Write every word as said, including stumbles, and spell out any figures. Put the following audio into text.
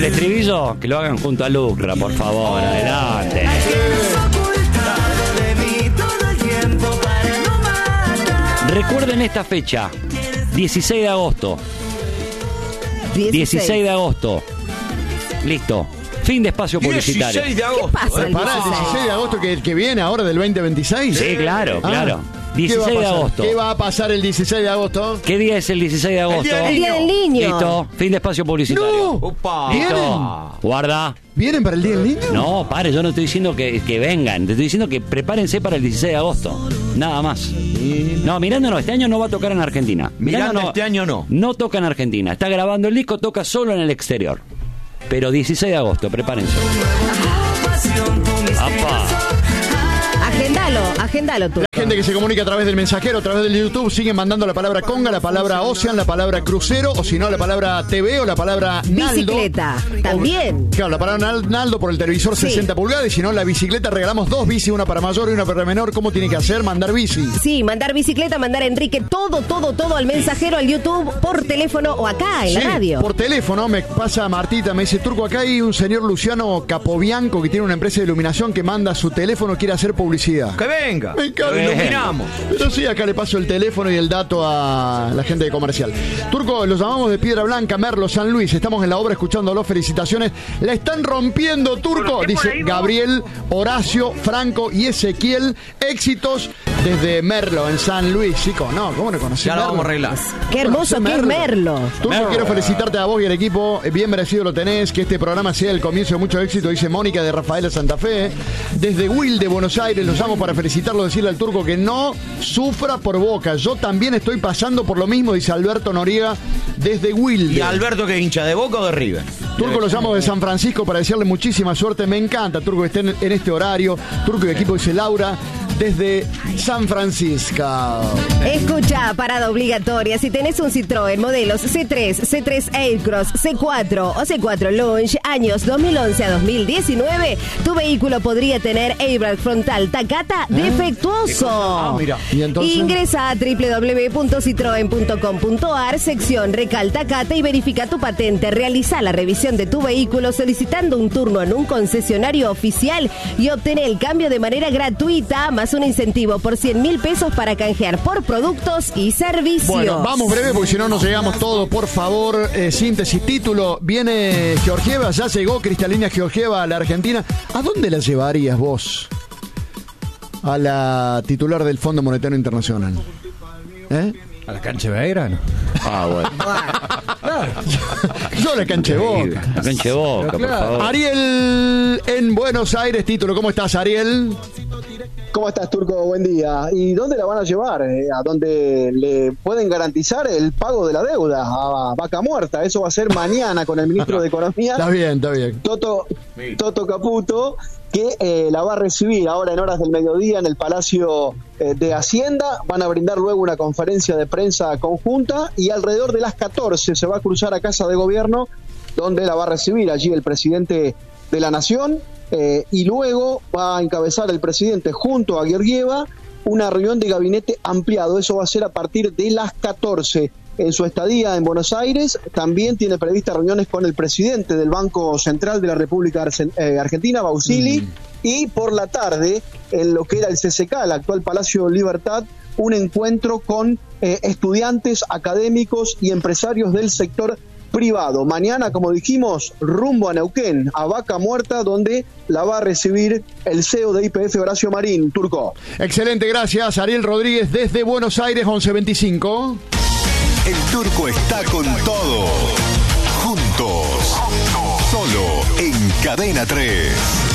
estribillo, que lo hagan junto a Lucra, por favor, adelante. Recuerden esta fecha, dieciséis de agosto. dieciséis de agosto. Listo. Fin de espacio publicitario. dieciséis de agosto. ¿Qué pasa el Pará, el dieciséis de agosto que, que viene ahora del veinte veintiséis. Sí, claro, Ah. claro. ¿Qué va a dieciséis de pasar? agosto. ¿Qué va a pasar el dieciséis de agosto? ¿Qué día es el dieciséis de agosto? día del El día del niño. Listo. Fin de espacio publicitario. ¡No! Opa. Listo. Guarda. ¿Vienen para el Día del Niño? No, pare, yo no estoy diciendo que, que vengan. Te estoy diciendo que prepárense para el dieciséis de agosto. Nada más. No, Miranda no, este año no va a tocar en Argentina. Miranda este año no. No toca en Argentina. Está grabando el disco, toca solo en el exterior. Pero dieciséis de agosto, prepárense. ¡Apa! Agendalo, agendalo tú. La gente que se comunica a través del mensajero, a través del YouTube, siguen mandando la palabra conga, la palabra Ocean, la palabra crucero, o si no, la palabra T V o la palabra Naldo. Bicicleta, también. O, claro, la palabra Nal- Naldo por el televisor Sí. sesenta pulgadas, y si no, la bicicleta, regalamos dos bici, una para mayor y una para menor. ¿Cómo tiene que hacer? Mandar bici. Sí, mandar bicicleta, mandar Enrique, todo, todo, todo al mensajero, al YouTube, por teléfono o acá en Sí, la radio. por teléfono me pasa Martita, me dice, Turco, acá hay un señor Luciano Capobianco que tiene una empresa de iluminación que manda su teléfono, quiere hacer publicidad. Que venga. Me encanta. Bien. Iluminamos. Pero sí, acá le paso el teléfono y el dato a la gente de comercial. Turco, los llamamos de Piedra Blanca, Merlo, San Luis. Estamos en la obra escuchándolo. Felicitaciones. La están rompiendo, Turco. Dice Gabriel, Horacio, Franco y Ezequiel. Éxitos desde Merlo, en San Luis. Chico, no, ¿cómo no conocí Ya lo Merlo? vamos a arreglar. Qué hermoso que es Merlo. Turco, Merlo. quiero felicitarte a vos y al equipo. Bien merecido lo tenés. Que este programa sea el comienzo de mucho éxito, dice Mónica de Rafaela Santa Fe. Desde Will de Buenos Aires los llamo para felicitarlo, decirle al Turco que no sufra por Boca. Yo también estoy pasando por lo mismo, dice Alberto Noriega desde Will. ¿Y Alberto que hincha de Boca o de River? Turco lo llamo de San Francisco para desearle muchísima suerte. Me encanta, Turco, que esté en, en este horario. Turco y equipo, dice Laura desde San Francisco. Escucha, parada obligatoria. Si tenés un Citroën modelos C tres, C tres Aircross, C cuatro o C cuatro Launch, años dos mil once a dos mil diecinueve, tu vehículo podría tener airbag frontal Takata defectuoso. Ah, mira. ¿Y entonces? Ingresa a doble u doble u doble u punto citroen punto com punto a r, sección Recal Takata, y verifica tu patente. Realiza la revisión de tu vehículo solicitando un turno en un concesionario oficial y obtener el cambio de manera gratuita, más un incentivo por cien mil pesos para canjear por productos y servicios. Bueno, vamos breve porque si no nos llegamos todo. Por favor, eh, síntesis, título. Viene Georgieva, ya llegó Cristalina Georgieva a la Argentina. ¿A dónde la llevarías vos? A la titular del Fondo Monetario Internacional. ¿Eh? ¿A la cancha de Belgrano? Ah, bueno. Yo la cancha de Boca. La cancha de Boca, por favor. Ariel en Buenos Aires, título. ¿Cómo estás, Ariel? ¿Cómo estás, Turco? Buen día. ¿Y dónde la van a llevar? Eh, ¿A dónde le pueden garantizar el pago de la deuda? A Vaca Muerta. Eso va a ser mañana con el ministro de Economía, Está bien, está bien. Toto, Toto Caputo, que eh, la va a recibir ahora en horas del mediodía en el Palacio eh, de Hacienda. Van a brindar luego una conferencia de prensa conjunta y alrededor de las catorce se va a cruzar a Casa de Gobierno, donde la va a recibir allí el presidente de la Nación. Eh, y luego va a encabezar el presidente junto a Georgieva una reunión de gabinete ampliado. Eso va a ser a partir de las catorce. En su estadía en Buenos Aires también tiene previstas reuniones con el presidente del Banco Central de la República Arce- eh, Argentina, Bausili, mm. y por la tarde, en lo que era el C C K, el actual Palacio Libertad, un encuentro con eh, estudiantes, académicos y empresarios del sector privado. Mañana, como dijimos, rumbo a Neuquén, a Vaca Muerta, donde la va a recibir el C E O de Y P F, Horacio Marín. Turco. Excelente, gracias. Ariel Rodríguez desde Buenos Aires, once veinticinco. El Turco está con todo. Juntos. Solo en Cadena tres.